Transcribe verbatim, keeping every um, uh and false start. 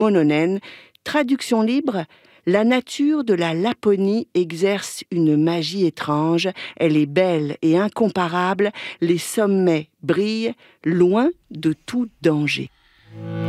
Ononen. Traduction libre: la nature de la Laponie exerce une magie étrange. Elle est belle et incomparable. Les sommets brillent loin de tout danger.